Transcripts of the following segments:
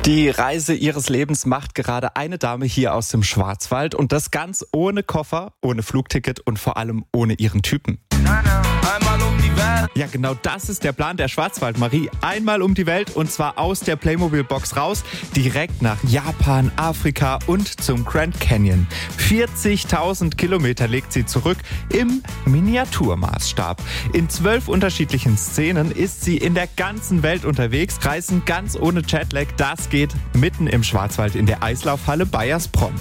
Die Reise ihres Lebens macht gerade eine Dame hier aus dem Schwarzwald und das ganz ohne Koffer, ohne Flugticket und vor allem ohne ihren Typen. Einmal um die Welt. Ja, genau das ist der Plan der Schwarzwald-Marie. Einmal um die Welt und zwar aus der Playmobil-Box raus, direkt nach Japan, Afrika und zum Grand Canyon. 40.000 Kilometer legt sie zurück im Miniaturmaßstab. In 12 unterschiedlichen Szenen ist sie in der ganzen Welt unterwegs, reisen ganz ohne Jetlag. Das geht mitten im Schwarzwald in der Eislaufhalle Baiersbronn.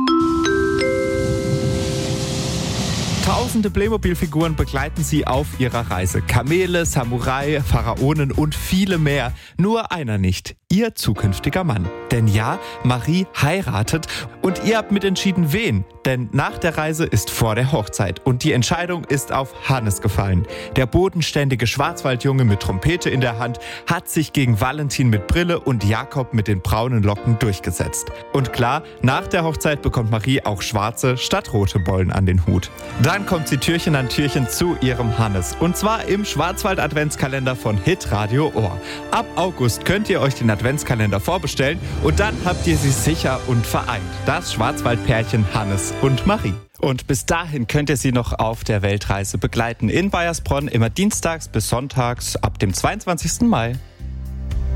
Tausende Playmobil-Figuren begleiten sie auf ihrer Reise. Kamele, Samurai, Pharaonen und viele mehr. Nur einer nicht. Ihr zukünftiger Mann. Denn ja, Marie heiratet und ihr habt mitentschieden, wen. Denn nach der Reise ist vor der Hochzeit und die Entscheidung ist auf Hannes gefallen. Der bodenständige Schwarzwaldjunge mit Trompete in der Hand hat sich gegen Valentin mit Brille und Jakob mit den braunen Locken durchgesetzt. Und klar, nach der Hochzeit bekommt Marie auch schwarze statt rote Bollen an den Hut. Dann kommt sie Türchen an Türchen zu ihrem Hannes. Und zwar im Schwarzwald-Adventskalender von Hitradio Ohr. Ab August könnt ihr euch den Adventskalender vorbestellen und dann habt ihr sie sicher und vereint. Das Schwarzwaldpärchen Hannes und Marie. Und bis dahin könnt ihr sie noch auf der Weltreise begleiten in Baiersbronn, immer dienstags bis sonntags ab dem 22. Mai.